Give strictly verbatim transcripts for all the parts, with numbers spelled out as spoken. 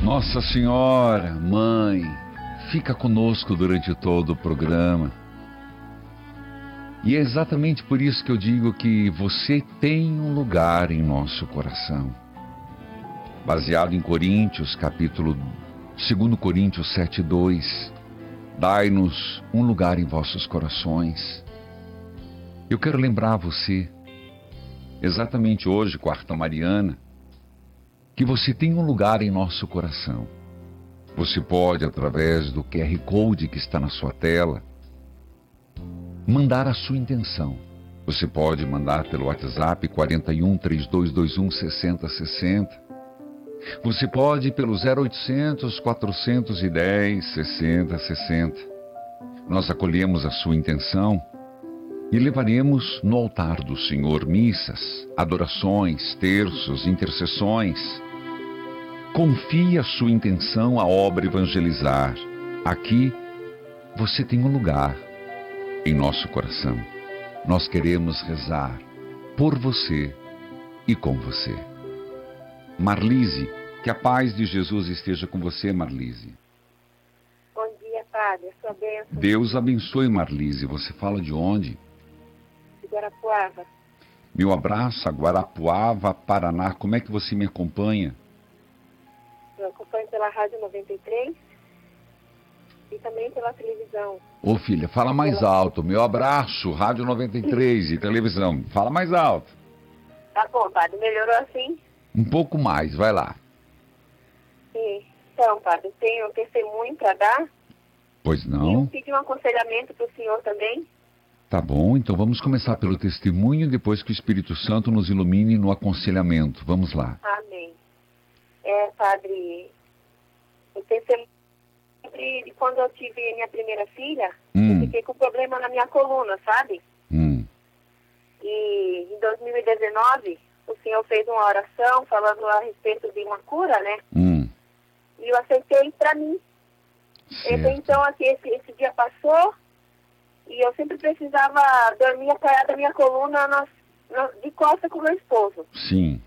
Nossa Senhora, Mãe, fica conosco durante todo o programa. E é exatamente por isso que eu digo que você tem um lugar em nosso coração. Baseado em Coríntios, capítulo dois Coríntios sete, dois. Dai-nos um lugar em vossos corações. Eu quero lembrar você, exatamente hoje, quarta mariana, que você tem um lugar em nosso coração. Você pode, através do Q R Code que está na sua tela, mandar a sua intenção. Você pode mandar pelo WhatsApp quatro um, três dois dois um, seis zero seis zero. Você pode pelo zero oitocentos, quatrocentos e dez, sessenta sessenta. Nós acolhemos a sua intenção e levaremos no altar do Senhor missas, adorações, terços, intercessões. Confie a sua intenção à obra evangelizar. Aqui você tem um lugar em nosso coração. Nós queremos rezar por você e com você. Marlise, que a paz de Jesus esteja com você, Marlise. Bom dia, Padre. Sua bênção. Deus abençoe, Marlise. Você fala de onde? De Guarapuava. Meu abraço a Guarapuava, Paraná. Como é que você me acompanha? Eu acompanho pela Rádio noventa e três e também pela televisão. Ô filha, fala mais pela... alto. Meu abraço, Rádio noventa e três e televisão. Fala mais alto. Tá bom, Padre. Melhorou assim? Um pouco mais, vai lá. Sim. Então, Padre, tenho um testemunho para dar. Pois E não? eu pedi um aconselhamento para o senhor também. Tá bom, então vamos começar pelo testemunho, depois que o Espírito Santo nos ilumine no aconselhamento. Vamos lá. Amém. É, Padre, o testemunho de quando eu tive minha primeira filha, Hum. eu fiquei com problema na minha coluna, sabe? Hum. E em dois mil e dezenove, o senhor fez uma oração falando a respeito de uma cura, né? Hum. E eu aceitei para mim. Certo. Então, assim, esse, esse dia passou e eu sempre precisava dormir apoiada a minha coluna nas, nas, de costa com o meu esposo. Sim.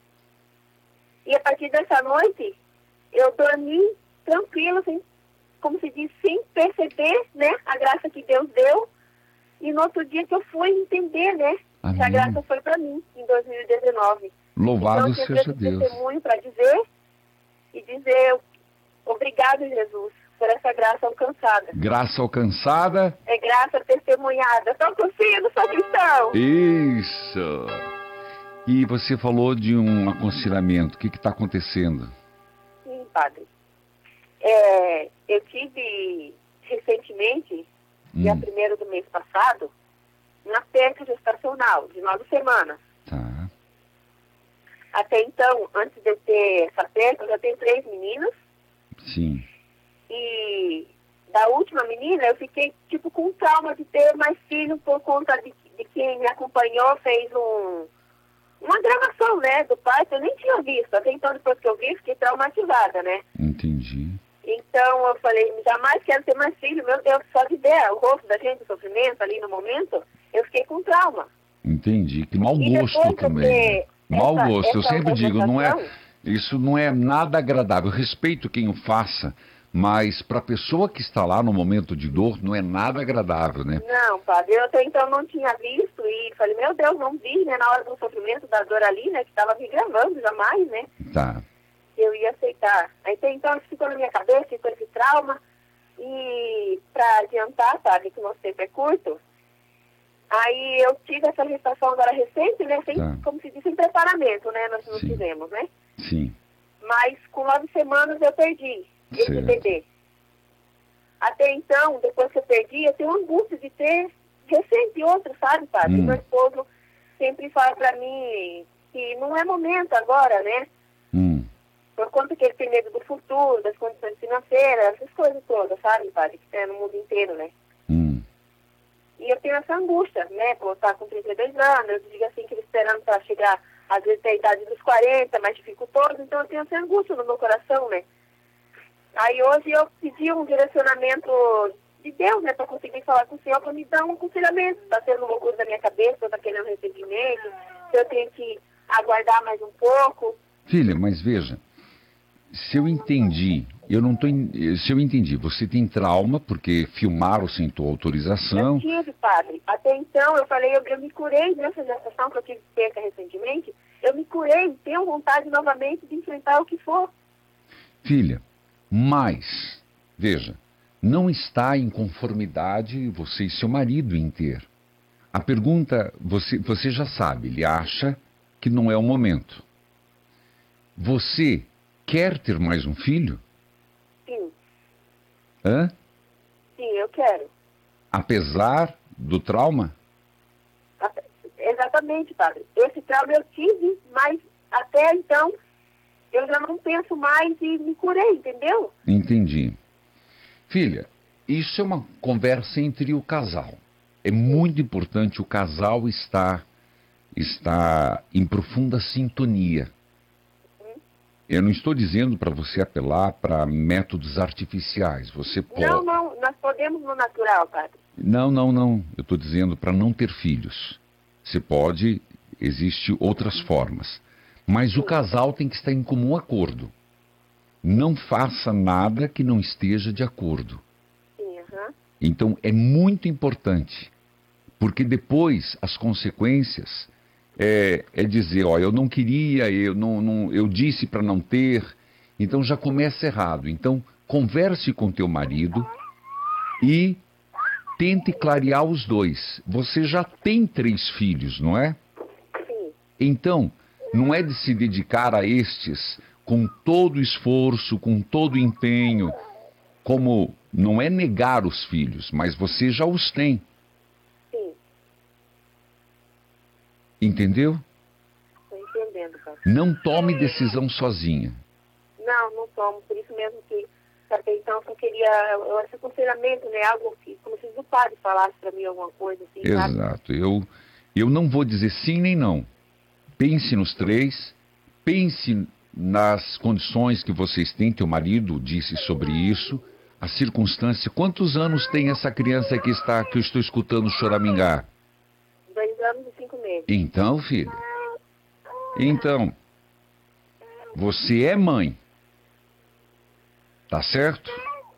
E a partir dessa noite, eu dormi tranquilo, assim, como se diz, sem perceber, né, a graça que Deus deu. E no outro dia que eu fui entender, né, Amém. que a graça foi para mim, em dois mil e dezenove. Louvado então, eu seja esse Deus. testemunho para dizer e dizer obrigado, Jesus, por essa graça alcançada. Graça alcançada. É graça testemunhada. Estou consigo, sou cristão. Isso. E você falou de um aconselhamento. O que está acontecendo? Sim, Padre. É, eu tive recentemente, Hum. dia primeiro do mês passado, uma perca gestacional de nove semanas. Tá. Até então, antes de eu ter essa perca, eu já tenho três meninos. Sim. E da última menina, eu fiquei tipo com trauma de ter mais filho por conta de, de quem me acompanhou, fez um, uma gravação, né, do parto. Eu nem tinha visto. Até então, depois que eu vi, fiquei traumatizada, né? Entendi. Então, eu falei, jamais quero ter mais filho. Meu Deus, só de ver o rosto da gente, o sofrimento ali no momento, eu fiquei com trauma. Entendi. Que mau E gosto depois de eu também. ter Né? Mau essa- gosto. Eu essa sempre digo, não é, gestação, isso não é nada agradável. Eu respeito quem o faça, mas para a pessoa que está lá no momento de dor, não é nada agradável, né? Não, Padre, eu até então não tinha visto e falei, meu Deus, não vi, né, na hora do sofrimento, da dor ali, né, que estava me gravando jamais, né, Tá. eu ia aceitar. Aí até então isso ficou na minha cabeça, ficou esse trauma, e para adiantar, Padre, que o nosso tempo é curto, aí eu tive essa gestação agora recente, né, sem, Tá. como se diz, sem preparamento, né, nós não Sim. tivemos, né, Sim. mas com nove semanas eu perdi esse Certo. bebê. Até então, depois que eu perdi, eu tenho angústia de ter recente outro, sabe, Padre? Hum. Meu esposo sempre fala pra mim que não é momento agora, né? Hum. Por conta que ele tem medo do futuro, das condições financeiras, essas coisas todas, sabe, Padre? Que tem no mundo inteiro, né? Hum. E eu tenho essa angústia, né? Por eu estar com trinta e dois anos, eu digo assim, que ele esperando para chegar, às vezes, até a idade dos quarenta, mais dificultoso, então eu tenho essa angústia no meu coração, né? Aí hoje eu pedi um direcionamento de Deus, né, para conseguir falar com o Senhor, para me dar um aconselhamento. Está sendo uma coisa da minha cabeça, eu estou querendo recebimento, se eu tenho que aguardar mais um pouco. Filha, mas veja, se eu entendi, eu não tô, se eu entendi, você tem trauma porque filmaram sem tua autorização. Eu tive, padre. Até então, eu falei, eu, eu me curei dessa gestação que eu tive perca recentemente, eu me curei, tenho vontade novamente de enfrentar o que for. Filha, mas, veja, não está em conformidade você e seu marido em ter. A pergunta, você, você já sabe, ele acha que não é o momento. Você quer ter mais um filho? Sim. Hã? Sim, eu quero. Apesar do trauma? Exatamente, padre. Esse trauma eu tive, mas até então eu já não penso mais e me curei, entendeu? Entendi. Filha, isso é uma conversa entre o casal. É muito importante o casal estar, estar em profunda sintonia. Eu não estou dizendo para você apelar para métodos artificiais. Você pode... Não, não, nós podemos no natural, padre. Não, não, não. Eu estou dizendo para não ter filhos. Você pode, existem outras formas. Mas o casal tem que estar em comum acordo. Não faça nada que não esteja de acordo. Sim, uhum. Então é muito importante, porque depois as consequências é, é dizer, ó, eu não queria, eu, não, não, eu disse para não ter, então já começa errado. Então converse com teu marido e tente clarear os dois. Você já tem três filhos, não é? Sim. Então, não é de se dedicar a estes com todo o esforço, com todo o empenho, como não é negar os filhos, mas você já os tem. Sim. Entendeu? Estou entendendo, padre. Não tome decisão sozinha. Não, não tomo. Por isso mesmo que até então eu queria esse aconselhamento, né? Algo que, como se o padre falasse para mim alguma coisa assim, sabe? Exato. Eu, eu não vou dizer sim nem não. Pense nos três, pense nas condições que vocês têm, teu marido disse sobre isso, a circunstância. Quantos anos tem essa criança que está, que eu estou escutando choramingar? Dois anos e cinco meses. Então, filha, então, você é mãe, tá certo?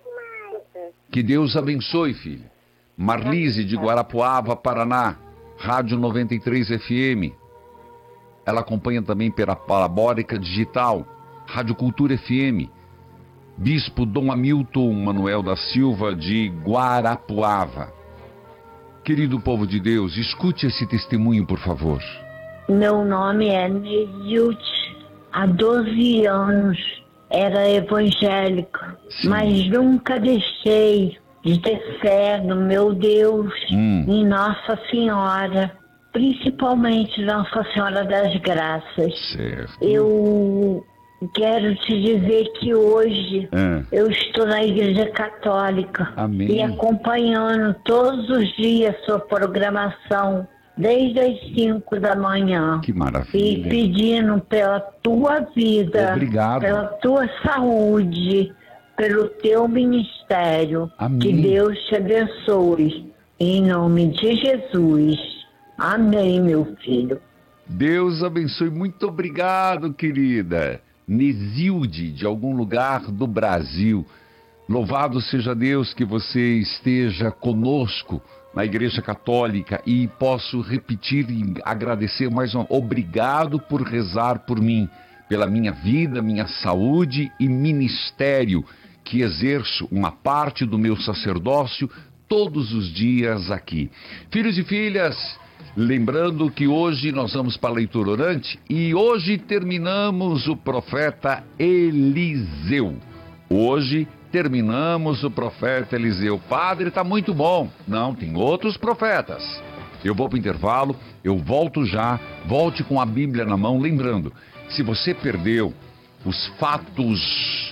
Que Deus abençoe, filha. Marlise de Guarapuava, Paraná, Rádio noventa e três F M. Ela acompanha também pela Parabólica Digital, Rádio Cultura F M. Bispo Dom Hamilton Manuel da Silva de Guarapuava. Querido povo de Deus, escute esse testemunho, por favor. Meu nome é Nezilte. Há doze anos era evangélica, Sim. mas nunca deixei de ter fé no meu Deus, Hum. em Nossa Senhora, principalmente Nossa Senhora das Graças. Certo. Eu quero te dizer que hoje Ah. eu estou na Igreja Católica. Amém. E acompanhando todos os dias sua programação, desde as cinco da manhã. Que E maravilha. pedindo pela tua vida, Obrigado. pela tua saúde, pelo teu ministério. Amém. Que Deus te abençoe. Em nome de Jesus. Amém, meu filho. Deus abençoe. Muito obrigado, querida. Nesilde, de algum lugar do Brasil. Louvado seja Deus que você esteja conosco na Igreja Católica, e posso repetir e agradecer mais uma vez. Obrigado por rezar por mim, pela minha vida, minha saúde e ministério, que exerço uma parte do meu sacerdócio todos os dias aqui. Filhos e filhas, lembrando que hoje nós vamos para a leitura orante e hoje terminamos o profeta Eliseu. Hoje terminamos o profeta Eliseu. Padre, está muito bom. Não, tem outros profetas. Eu vou para o intervalo, eu volto já, volte com a Bíblia na mão, lembrando, se você perdeu os fatos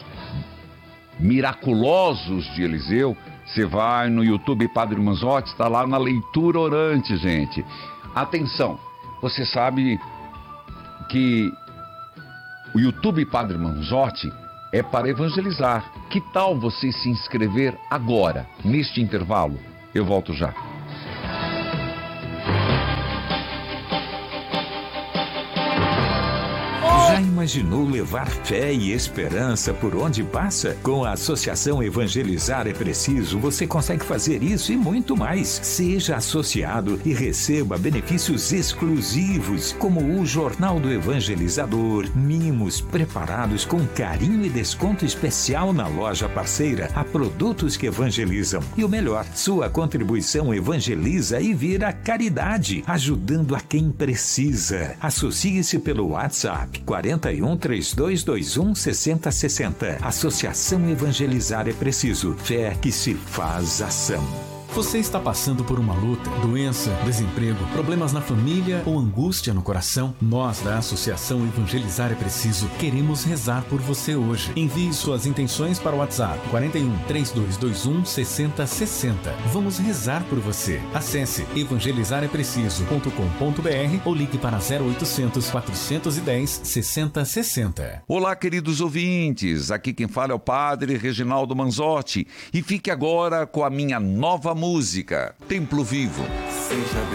miraculosos de Eliseu, você vai no YouTube Padre Manzotti, está lá na leitura orante, gente. Atenção, você sabe que o YouTube Padre Manzotti é para evangelizar. Que tal você se inscrever agora, neste intervalo? Eu volto já. Já imaginou levar fé e esperança por onde passa? Com a Associação Evangelizar é Preciso, você consegue fazer isso e muito mais. Seja associado e receba benefícios exclusivos, como o Jornal do Evangelizador, mimos preparados com carinho e desconto especial na loja parceira a produtos que evangelizam. E o melhor, sua contribuição evangeliza e vira caridade, ajudando a quem precisa. Associe-se pelo WhatsApp quarenta e um, três dois dois um, sessenta sessenta. Associação Evangelizar é Preciso. Fé que se faz ação. Você está passando por uma luta, doença, desemprego, problemas na família ou angústia no coração? Nós, da Associação Evangelizar é Preciso, queremos rezar por você hoje. Envie suas intenções para o WhatsApp quarenta e um, três dois dois um, sessenta sessenta. Vamos rezar por você. Acesse evangelizar é preciso ponto com ponto br ou ligue para zero oitocentos, quatrocentos e dez, sessenta sessenta. Olá, queridos ouvintes. Aqui quem fala é o Padre Reginaldo Manzotti. E fique agora com a minha nova música, Templo Vivo. Seja